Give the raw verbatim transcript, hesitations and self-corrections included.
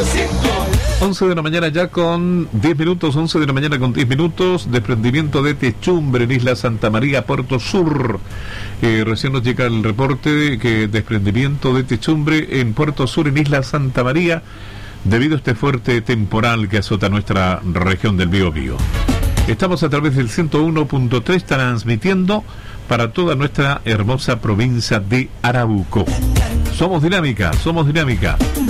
once de la mañana ya con diez minutos, once de la mañana con diez minutos, desprendimiento de techumbre en Isla Santa María, Puerto Sur. Eh, recién nos llega el reporte de que desprendimiento de techumbre en Puerto Sur, en Isla Santa María, debido a este fuerte temporal que azota nuestra región del Biobío. Estamos a través del ciento uno punto tres transmitiendo para toda nuestra hermosa provincia de Arauco. Somos dinámica, somos dinámica.